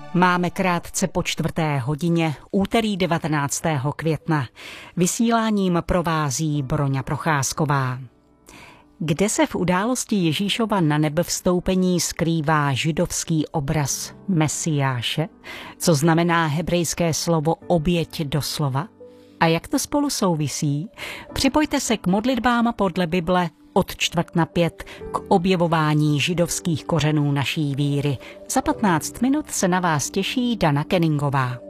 Máme krátce po 4:00, úterý 19. května. Vysíláním provází Broňa Procházková. Kde se v události Ježíšova nanebevstoupení skrývá židovský obraz Mesiáše? Co znamená hebrejské slovo oběť doslova? A jak to spolu souvisí? Připojte se k modlitbám podle Bible od 4:45 k objevování židovských kořenů naší víry. Za 15 minut se na vás těší Dana Kenningová.